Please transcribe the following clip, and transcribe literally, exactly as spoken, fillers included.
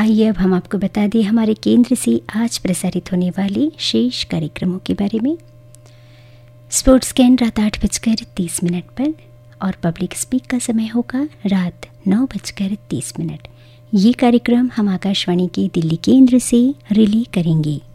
आइए अब हम आपको बता दें हमारे केंद्र से आज प्रसारित होने वाले शेष कार्यक्रमों के बारे में। स्पोर्ट्स स्कैन रात आठ बजकर तीस मिनट पर और पब्लिक स्पीक का समय होगा रात नौ बजकर तीस मिनट। ये कार्यक्रम हम आकाशवाणी के दिल्ली केंद्र से रिले करेंगे।